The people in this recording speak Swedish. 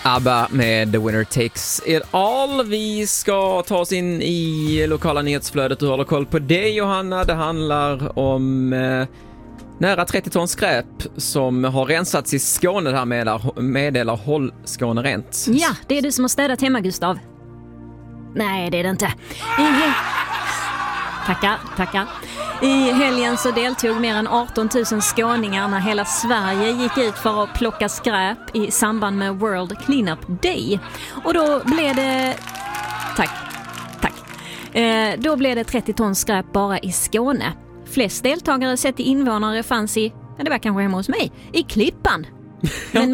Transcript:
ABBA med The Winner Takes It All. Vi ska ta oss in i lokala nyhetsflödet. Du håller koll på det, Johanna. Det handlar om nära 30 ton skräp som har rensats i Skåne. Det här meddelar Håll Skåne rent. Ja, det är du som har städat hemma, Gustav. Nej, det är det inte. Tackar. I helgen så deltog mer än 18 000 skåningar när hela Sverige gick ut för att plocka skräp i samband med World Cleanup Day. Och då blev det... Tack. Då blev det 30 ton skräp bara i Skåne. Flest deltagare sett i invånare fanns i... Ja, det var kanske hemma hos mig. I Klippan. Men